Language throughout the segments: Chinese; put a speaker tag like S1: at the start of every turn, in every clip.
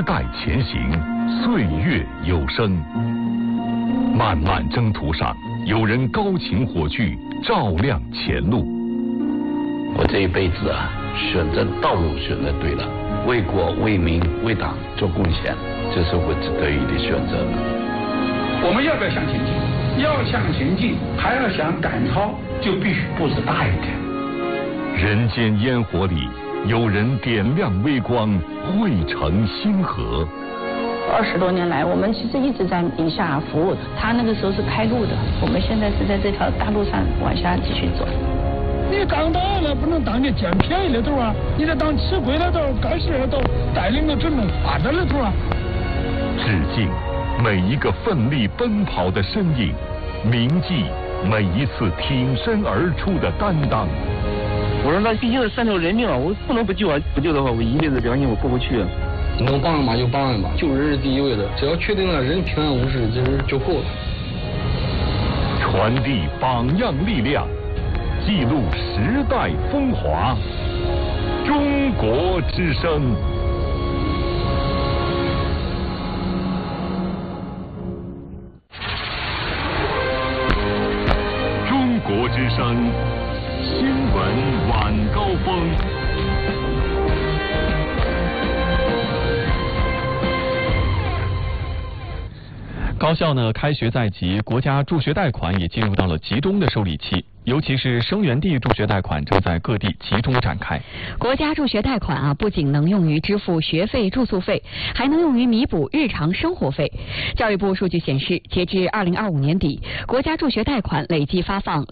S1: 时代前行，岁月有声。漫漫征途上，有人高擎火炬，照亮前路。
S2: 我这一辈子啊，选择道路选择对了，为国为民为党做贡献，这是我得意的选择。
S3: 我们要不要向前进？要向前进，还要想赶超，就必须步子大一点。
S1: 人间烟火里，有人点亮微光，汇成星河。
S4: 20多年来，我们其实一直在宁夏服务。他那个时候是开路的，我们现在是在这条大路上往下继续走。
S5: 你当大了不能当你捡便宜的头啊，你得当吃亏的头、干事的头，带领着整个发展的头啊。
S1: 致敬每一个奋力奔跑的身影，铭记每一次挺身而出的担当。
S6: 我说那毕竟是3条人命啊，我不能不救啊！不救的话，我一辈子良心我过不去啊。
S7: 能帮人嘛就帮人吧，救人是第一位的，只要确定了人平安无事，这就够了。
S1: 传递榜样力量，记录时代风华。中国之声。中国之声新闻晚高峰。
S8: 高校呢开学在即，国家助学贷款也进入到了集中的受理期。尤其是生源地助学贷款正在各地集中展开。
S9: 国家助学贷款不仅能用于支付学费、住宿费，还能用于弥补日常生活费。教育部数据显示，截至2025年底，国家助学贷款累计发放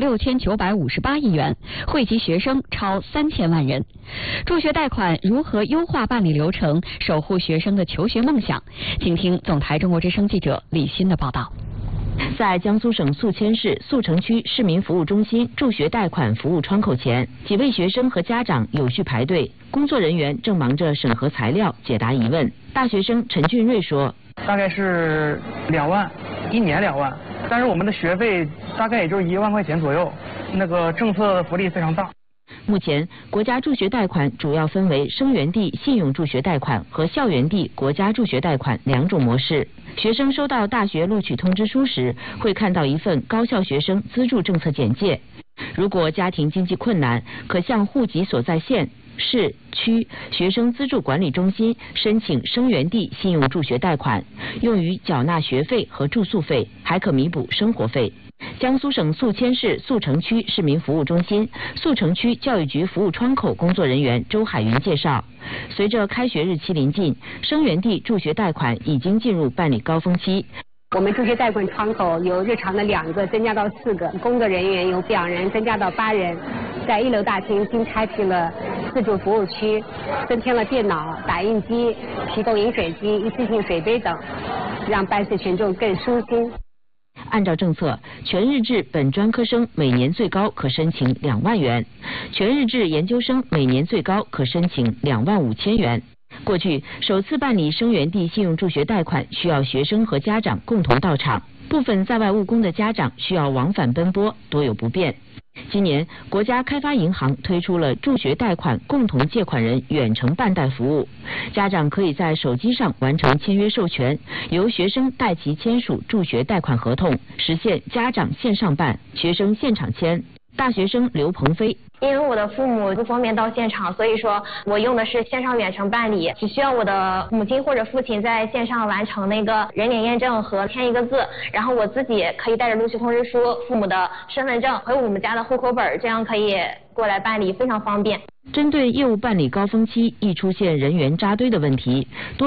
S9: 6958亿元，惠及学生超3000万人。助学贷款如何优化办理流程，守护学生的求学梦想？请听总台中国之声记者李欣的报道。
S10: 在江苏省宿迁市宿城区市民服务中心助学贷款服务窗口前，几位学生和家长有序排队，工作人员正忙着审核材料、解答疑问。大学生陈俊瑞说：“
S11: 大概是2万，1年2万，但是我们的学费大概也就是1万块钱左右，那个政策福利非常大。”
S10: 目前，国家助学贷款主要分为生源地信用助学贷款和校园地国家助学贷款2种模式。学生收到大学录取通知书时，会看到一份高校学生资助政策简介。如果家庭经济困难，可向户籍所在县、市、区学生资助管理中心申请生源地信用助学贷款，用于缴纳学费和住宿费，还可弥补生活费。江苏省宿迁市宿城区市民服务中心宿城区教育局服务窗口工作人员周海云介绍，随着开学日期临近，生源地助学贷款已经进入办理高峰期。
S12: 我们助学贷款窗口由日常的2个增加到4个，工作人员由2人增加到8人。在1楼大厅新开辟了自助服务区，增添了电脑、打印机、提供饮水机、一次性水杯等，让办事群众更舒心。
S10: 按照政策，全日制本专科生每年最高可申请2万元，全日制研究生每年最高可申请2万5千元。过去，首次办理生源地信用助学贷款需要学生和家长共同到场，部分在外务工的家长需要往返奔波，多有不便。今年，国家开发银行推出了助学贷款共同借款人远程办贷服务，家长可以在手机上完成签约授权，由学生代其签署助学贷款合同，实现家长线上办，学生现场签。大学生刘鹏飞，
S13: 因为我的父母不方便到现场，所以说我用的是线上远程办理，只需要我的母亲或者父亲在线上完成那个人脸验证和填一个字，然后我自己可以带着录取通知书、父母的身份证和我们家的户口本，这样可以过来办理，非常方便。
S10: 针对业务办理高峰期易出现人员扎堆的问题，多